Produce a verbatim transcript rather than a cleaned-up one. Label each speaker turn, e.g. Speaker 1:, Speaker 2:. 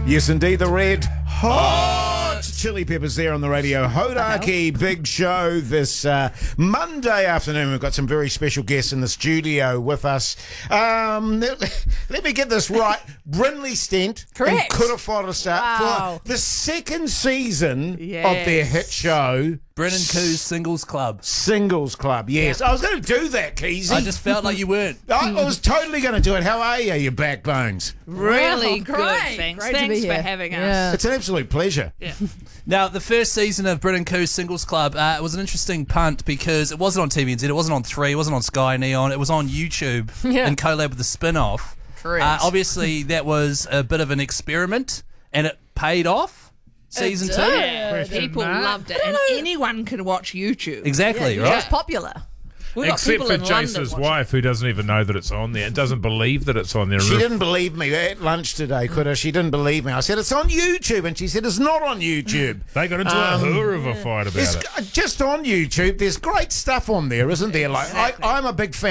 Speaker 1: Yes, indeed, the red hot chili peppers there on the radio. Hodaki Big Show this uh, Monday afternoon. We've got some very special guests in the studio with us. Um, let, let me get this right. Brinley Stent
Speaker 2: Correct.
Speaker 1: and Kura Forrester
Speaker 2: Wow.
Speaker 1: for the second season of
Speaker 2: Yes.
Speaker 1: their hit show,
Speaker 3: Brennan Coo's Singles Club.
Speaker 1: Singles Club. Yes, I was going to do that, Keezy.
Speaker 3: I just felt like you weren't.
Speaker 1: I was totally going to do it. How are you, you backbones?
Speaker 2: Really
Speaker 4: Wow,
Speaker 2: good.
Speaker 4: great.
Speaker 2: Thanks.
Speaker 4: Great to
Speaker 2: Thanks
Speaker 4: be
Speaker 2: for
Speaker 4: here.
Speaker 2: having us.
Speaker 4: Yeah.
Speaker 1: It's an absolute pleasure.
Speaker 2: Yeah.
Speaker 3: Now, the first season of Brennan Coo's Singles Club, uh, it was an interesting punt because it wasn't on T V N Z, it wasn't on three, it wasn't on Sky Neon, it was on YouTube
Speaker 4: Yeah.
Speaker 3: in collab with the spin-off.
Speaker 2: Correct.
Speaker 3: Uh, obviously, that was a bit of an experiment, and it paid off. Season two.
Speaker 2: Yeah,
Speaker 4: Question
Speaker 2: people
Speaker 4: mark.
Speaker 2: loved it, and anyone can watch YouTube.
Speaker 3: Exactly,
Speaker 4: Yeah,
Speaker 3: right?
Speaker 4: It's popular.
Speaker 2: We've got
Speaker 5: Except
Speaker 2: people
Speaker 5: for
Speaker 2: in London
Speaker 5: Jace's
Speaker 2: watching.
Speaker 5: wife, who doesn't even know that it's on there and doesn't believe that it's on there.
Speaker 1: She didn't believe me at lunch today, could her? She didn't believe me. I said, it's on YouTube. And she said, it's not on YouTube.
Speaker 5: They got into
Speaker 1: Um,
Speaker 5: a hoor of a fight about
Speaker 1: It's
Speaker 5: it.
Speaker 1: just on YouTube. There's great stuff on there, isn't there? Like,
Speaker 2: Exactly.
Speaker 1: I, I'm a big fan.